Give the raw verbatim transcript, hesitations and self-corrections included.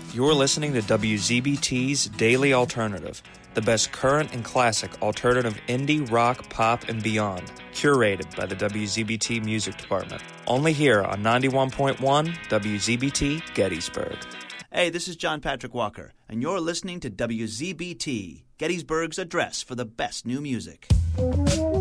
You're listening to W Z B T's Daily Alternative, the best current and classic alternative indie, rock, pop, and beyond, curated by the W Z B T Music Department. Only here on ninety-one point one W Z B T Gettysburg. Hey, this is John Patrick Walker, and you're listening to W Z B T, Gettysburg's address for the best new music.